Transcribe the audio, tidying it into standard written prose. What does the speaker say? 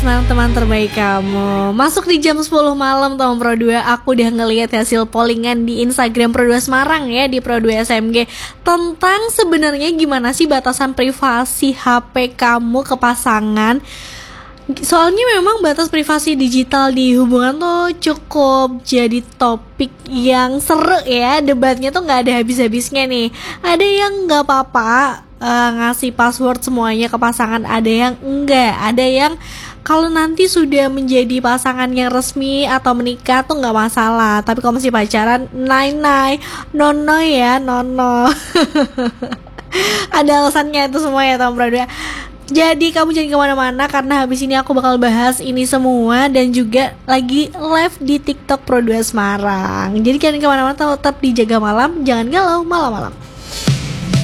Teman-teman terbaik kamu, masuk di jam 10 malam tahun Pro 2. Aku udah ngelihat hasil pollingan di Instagram Pro 2 Semarang ya, di Pro 2 SMG, tentang sebenarnya gimana sih batasan privasi HP kamu ke pasangan. Soalnya memang batas privasi digital di hubungan tuh cukup jadi topik yang seru ya. Debatnya tuh gak ada habis-habisnya nih. Ada yang gak apa-apa ngasih password semuanya ke pasangan, ada yang enggak. Ada yang kalau nanti sudah menjadi pasangan yang resmi atau menikah tuh nggak masalah, tapi kalau masih pacaran, nai nono ya, nono. Ada alasannya itu semua ya Tom Bro 2. Jadi kamu jangan kemana-mana, karena habis ini aku bakal bahas ini semua dan juga lagi live di TikTok Pro 2 Semarang. Jadi jangan kemana-mana, tetap dijaga malam, jangan galau malam-malam.